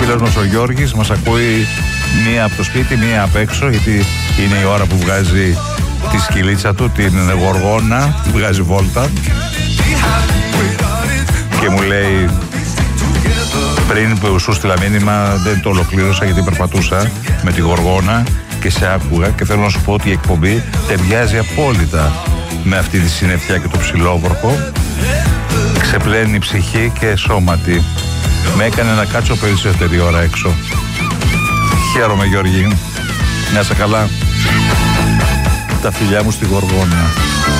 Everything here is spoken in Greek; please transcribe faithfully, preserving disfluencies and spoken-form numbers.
φίλος μας ο Γιώργης μας ακούει μία από το σπίτι, μία απ' έξω, γιατί είναι η ώρα που βγάζει τη σκυλίτσα του, την γοργόνα, τη βγάζει βόλτα και μου λέει, πριν που σου στείλα μήνυμα δεν το ολοκλήρωσα γιατί περπατούσα με τη γοργόνα και σε άκουγα και θέλω να σου πω ότι η εκπομπή ταιριάζει απόλυτα με αυτή τη συννεφιά και το ψηλόβορχο, ξεπλένει ψυχή και σώματι, με έκανε να κάτσω περισσότερη ώρα έξω. Χαίρομαι Γιώργη, να είσαι καλά, τα φιλιά μου στη γοργόνα.